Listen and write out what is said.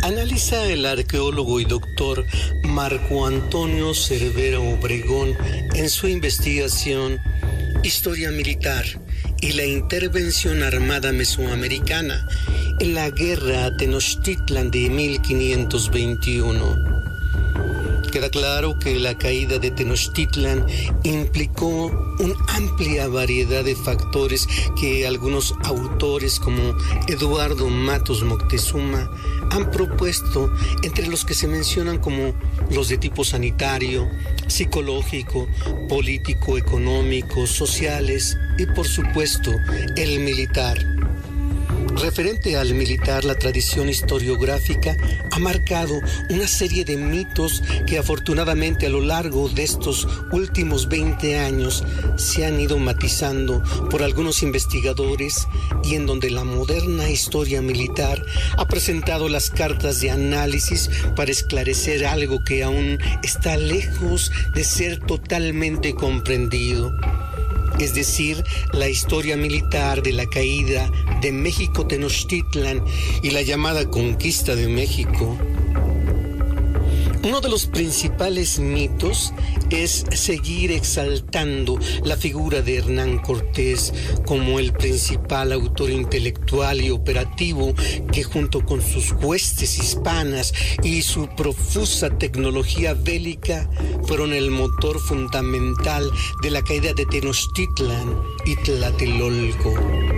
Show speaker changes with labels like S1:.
S1: Analiza el arqueólogo y doctor Marco Antonio Cervera Obregón en su investigación Historia Militar y la Intervención Armada Mesoamericana en la Guerra a Tenochtitlan de 1521. Queda claro que la caída de Tenochtitlan implicó una amplia variedad de factores que algunos autores como Eduardo Matos Moctezuma han propuesto, entre los que se mencionan como los de tipo sanitario, psicológico, político, económico, sociales y por supuesto el militar. Referente al militar, la tradición historiográfica ha marcado una serie de mitos que afortunadamente a lo largo de estos últimos 20 años se han ido matizando por algunos investigadores y en donde la moderna historia militar ha presentado las cartas de análisis para esclarecer algo que aún está lejos de ser totalmente comprendido. Es decir, la historia militar de la caída de México Tenochtitlan y la llamada conquista de México. Uno de los principales mitos es seguir exaltando la figura de Hernán Cortés como el principal autor intelectual y operativo que junto con sus huestes hispanas y su profusa tecnología bélica fueron el motor fundamental de la caída de Tenochtitlan y Tlatelolco.